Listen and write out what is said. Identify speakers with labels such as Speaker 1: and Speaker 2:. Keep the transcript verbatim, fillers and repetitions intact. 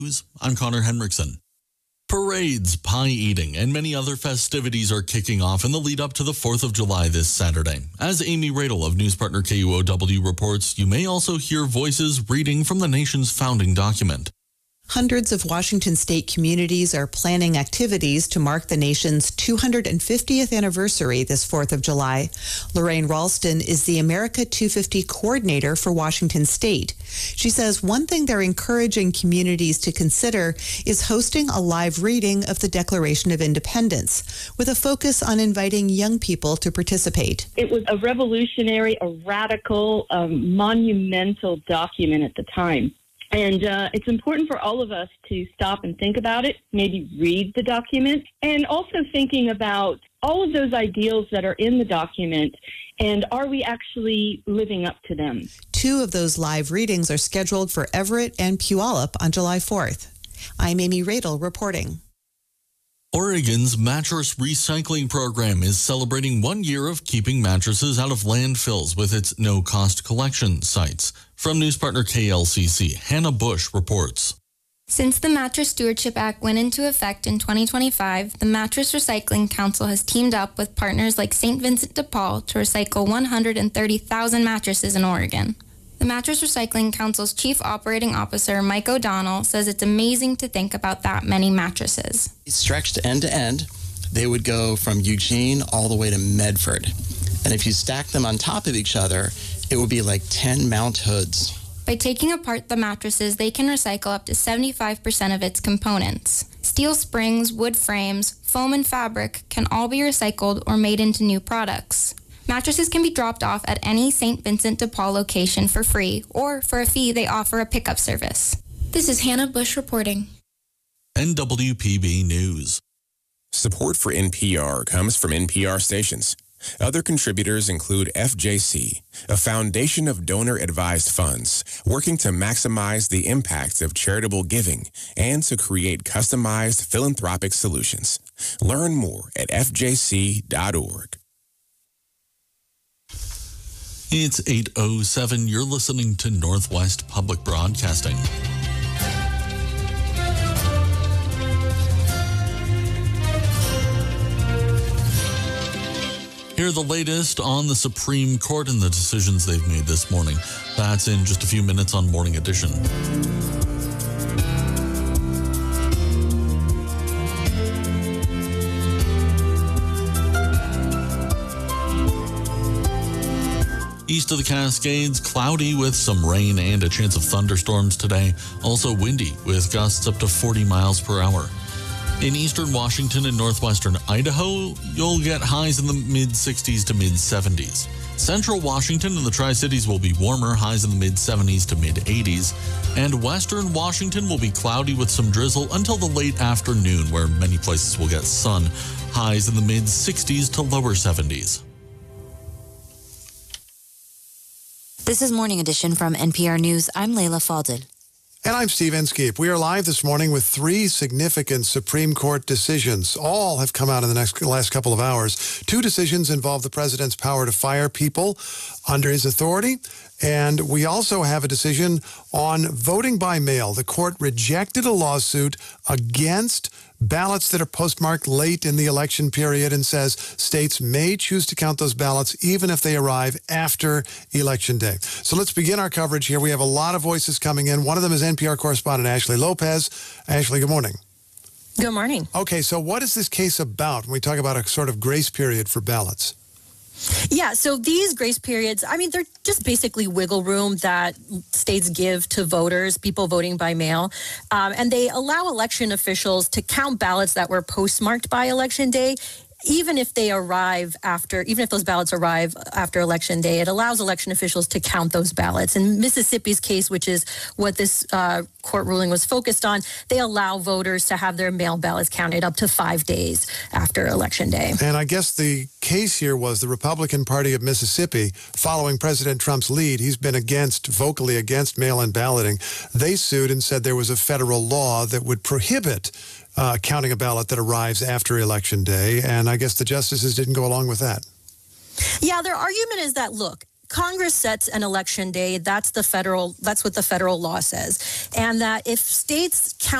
Speaker 1: I'm Connor Henriksen. Parades, pie eating, and many other festivities are kicking off in the lead up to the fourth of July this Saturday. As Amy Radel of news partner K U O W reports, you may also hear voices reading from the nation's founding document.
Speaker 2: Hundreds of Washington state communities are planning activities to mark the nation's two hundred fiftieth anniversary this fourth of July. Lorraine Ralston is the America two fifty coordinator for Washington state. She says one thing they're encouraging communities to consider is hosting a live reading of the Declaration of Independence, with a focus on inviting young people to participate.
Speaker 3: It was a revolutionary, a radical, um, monumental document at the time. And uh, it's important for all of us to stop and think about it, maybe read the document, and also thinking about all of those ideals that are in the document, and are we actually living up to them?
Speaker 2: Two of those live readings are scheduled for Everett and Puyallup on July fourth. I'm Amy Radel reporting.
Speaker 1: Oregon's mattress recycling program is celebrating one year of keeping mattresses out of landfills with its no-cost collection sites. From news partner K L C C, Hannah Bush reports.
Speaker 4: Since the Mattress Stewardship Act went into effect in twenty twenty-five, the Mattress Recycling Council has teamed up with partners like Saint Vincent de Paul to recycle one hundred thirty thousand mattresses in Oregon. The Mattress Recycling Council's Chief Operating Officer, Mike O'Donnell, says it's amazing to think about that many mattresses.
Speaker 5: Stretched end to end, they would go from Eugene all the way to Medford. And if you stack them on top of each other, it would be like ten Mount Hoods.
Speaker 4: By taking apart the mattresses, they can recycle up to seventy-five percent of its components. Steel springs, wood frames, foam, and fabric can all be recycled or made into new products. Mattresses can be dropped off at any Saint Vincent de Paul location for free, or for a fee they offer a pickup service. This is Hannah Bush reporting.
Speaker 1: N W P B News.
Speaker 6: Support for N P R comes from N P R stations. Other contributors include F J C, a foundation of donor-advised funds working to maximize the impact of charitable giving and to create customized philanthropic solutions. Learn more at F J C dot org.
Speaker 1: It's eight oh seven. You're listening to Northwest Public Broadcasting. Hear the latest on the Supreme Court and the decisions they've made this morning. That's in just a few minutes on Morning Edition. East of the Cascades, cloudy with some rain and a chance of thunderstorms today. Also windy with gusts up to forty miles per hour. In eastern Washington and northwestern Idaho, you'll get highs in the mid sixties to mid seventies. Central Washington and the Tri-Cities will be warmer, highs in the mid seventies to mid eighties. And western Washington will be cloudy with some drizzle until the late afternoon, where many places will get sun, highs in the mid sixties to lower seventies.
Speaker 7: This is Morning Edition from N P R News. I'm Layla Faldil.
Speaker 8: And I'm Steve Inskeep. We are live this morning with three significant Supreme Court decisions. All have come out in the next last couple of hours. Two decisions involve the president's power to fire people under his authority. And we also have a decision on voting by mail. The court rejected a lawsuit against ballots that are postmarked late in the election period and says states may choose to count those ballots even if they arrive after Election Day. So let's begin our coverage here. We have a lot of voices coming in. One of them is N P R correspondent Ashley Lopez. Ashley, good morning.
Speaker 9: Good morning.
Speaker 8: Okay, so what is this case about when we talk about a sort of grace period for ballots?
Speaker 9: Yeah, so these grace periods, I mean, they're just basically wiggle room that states give to voters, people voting by mail. Um, and they allow election officials to count ballots that were postmarked by Election Day, even if they arrive after, even if those ballots arrive after Election Day. It allows election officials to count those ballots. In Mississippi's case, which is what this uh, court ruling was focused on, they allow voters to have their mail ballots counted up to five days after Election Day.
Speaker 8: And I guess the case here was the Republican Party of Mississippi, following President Trump's lead. He's been against, vocally against mail-in balloting. They sued and said there was a federal law that would prohibit Uh, counting a ballot that arrives after Election Day, and I guess the justices didn't go along with that.
Speaker 9: Yeah, their argument is that, look, Congress sets an election day. That's the federal, that's what the federal law says. And that if states count